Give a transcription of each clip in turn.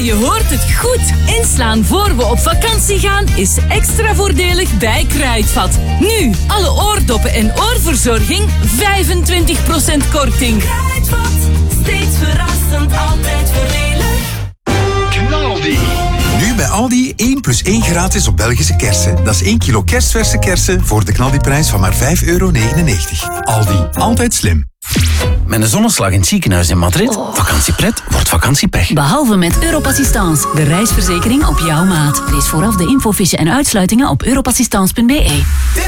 je hoort het goed. Inslaan voor we op vakantie gaan is extra voordelig bij Kruidvat. Nu, alle oordoppen en oorverzorging 25% korting. Kruidvat, steeds verrassend, altijd voordelig. Knaldi. Nu bij Aldi 1 + 1 gratis op Belgische kersen. Dat is 1 kilo kerstverse kersen voor de knaldiprijs van maar €5,99. Aldi, altijd slim. Met een zonneslag in het ziekenhuis in Madrid. Vakantiepret wordt vakantiepech. Behalve met Europassistance, de reisverzekering op jouw maat. Lees vooraf de infofiche en uitsluitingen op europassistance.be.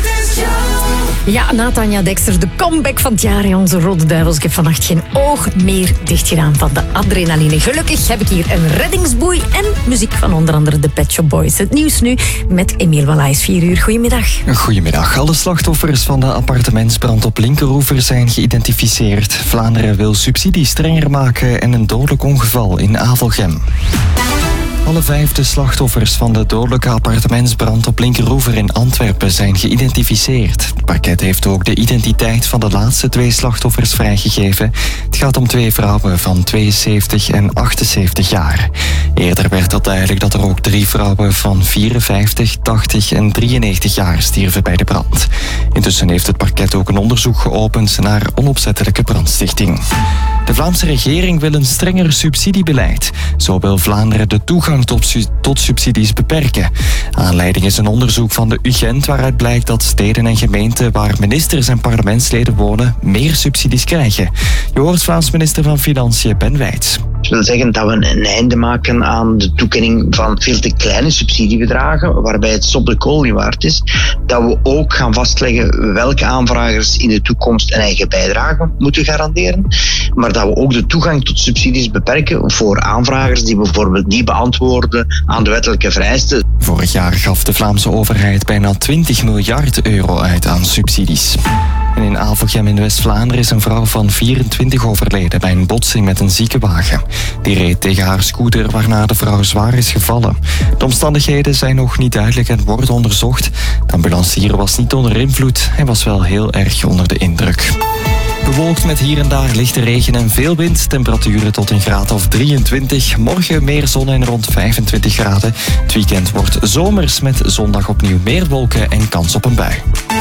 Ja, Natanja Dexter, de comeback van het jaar in onze Rode Duivels. Ik heb vannacht geen oog meer dicht gedaan van de adrenaline. Gelukkig heb ik hier een reddingsboei en muziek van onder andere de Pet Shop Boys. Het nieuws nu met Emiel Wallaes, 4 uur. Goedemiddag. Goedemiddag. Alle slachtoffers van de appartementsbrand op Linkeroever zijn geïdentificeerd. Vlaanderen wil subsidies strenger maken en een dodelijk ongeval in Avelgem. Alle 5 slachtoffers van de dodelijke appartementsbrand op Linkeroever in Antwerpen zijn geïdentificeerd. Het parket heeft ook de identiteit van de laatste 2 slachtoffers vrijgegeven. Het gaat om 2 vrouwen van 72 en 78 jaar. Eerder werd al duidelijk dat er ook 3 vrouwen van 54, 80 en 93 jaar stierven bij de brand. Intussen heeft het parket ook een onderzoek geopend naar onopzettelijke brandstichting. De Vlaamse regering wil een strenger subsidiebeleid. Zo wil Vlaanderen de toegang tot subsidies beperken. Aanleiding is een onderzoek van de UGent waaruit blijkt dat steden en gemeenten waar ministers en parlementsleden wonen meer subsidies krijgen. Je hoort Vlaams minister van Financiën Ben Wijts. Dat wil zeggen dat we een einde maken aan de toekenning van veel te kleine subsidiebedragen, waarbij het op de kool niet waard is. Dat we ook gaan vastleggen welke aanvragers in de toekomst een eigen bijdrage moeten garanderen. Maar dat we ook de toegang tot subsidies beperken voor aanvragers die bijvoorbeeld niet beantwoorden aan de wettelijke vereisten. Vorig jaar gaf de Vlaamse overheid bijna €20 miljard uit aan subsidies. En in Avelgem in West-Vlaanderen is een vrouw van 24 overleden bij een botsing met een ziekenwagen. Die reed tegen haar scooter waarna de vrouw zwaar is gevallen. De omstandigheden zijn nog niet duidelijk en worden onderzocht. De ambulancier was niet onder invloed, hij was wel heel erg onder de indruk. Bewolkt met hier en daar lichte regen en veel wind. Temperaturen tot een graad of 23. Morgen meer zon en rond 25 graden. Het weekend wordt zomers met zondag opnieuw meer wolken en kans op een bui.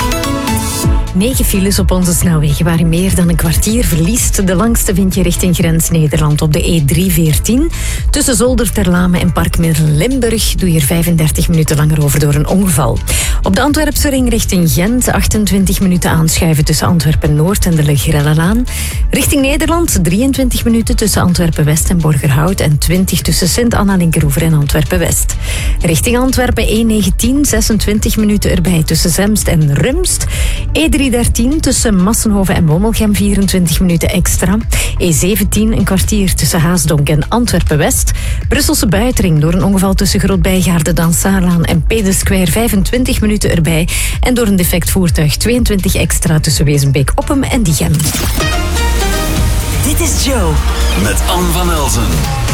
9 files op onze snelwegen waarin meer dan een kwartier verliest. De langste vind je richting grens Nederland op de E314. Tussen Zolder, Terlame en Parkmiddel-Limburg doe je er 35 minuten langer over door een ongeval. Op de Antwerpse ring richting Gent 28 minuten aanschuiven tussen Antwerpen-Noord en de Legrellelaan. Richting Nederland 23 minuten tussen Antwerpen-West en Borgerhout en 20 tussen Sint-Anna-Linkeroever en Antwerpen-West. Richting Antwerpen E19 26 minuten erbij tussen Zemst en Rumst. E313 tussen Massenhoven en Wommelgem 24 minuten extra. E17 een kwartier tussen Haasdonk en Antwerpen-West. Brusselse buitenring door een ongeval tussen Groot-Bijgaarde, Dansaarlaan en Pede Square 25 minuten erbij. En door een defect voertuig 22 extra tussen Wezenbeek-Oppem en Diegem. Dit is Joe. Met Anne van Elzen.